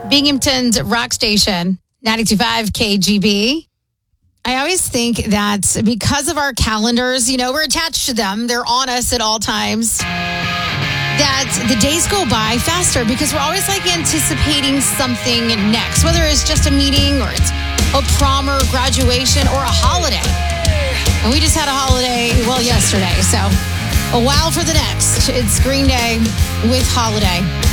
Binghamton's rock station, 92.5 KGB. I always think that because of our calendars, we're attached to them. They're on us at all times. That the days go by faster because we're always anticipating something next, whether it's just a meeting or it's a prom or graduation or a holiday. And we just had a holiday, yesterday. So a while for the next. It's Green Day with Holiday.